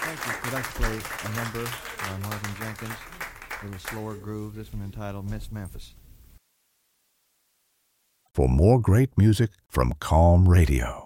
Thank you. We'd like to play a number by Marvin Jenkins, a little slower groove, this one entitled Miss Memphis. For more great music from Calm Radio.